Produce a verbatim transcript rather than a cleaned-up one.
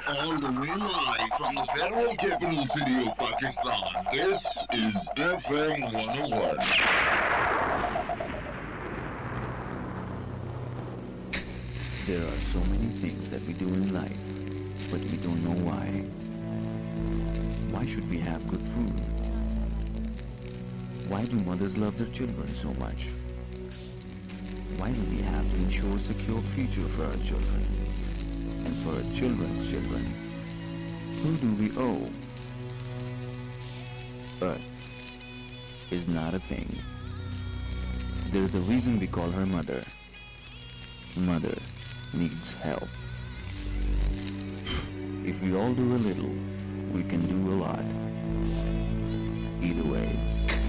All the way live from the federal capital city of Pakistan, this is F M one oh one. There are so many things that we do in life, but we don't know why. Why should we have good food? Why do mothers love their children so much? Why do we have to ensure a secure future for our children? And for our children's children? Who do we owe? Earth is not a thing. There is a reason we call her mother. Mother needs help. If we all do a little, we can do a lot. Either ways.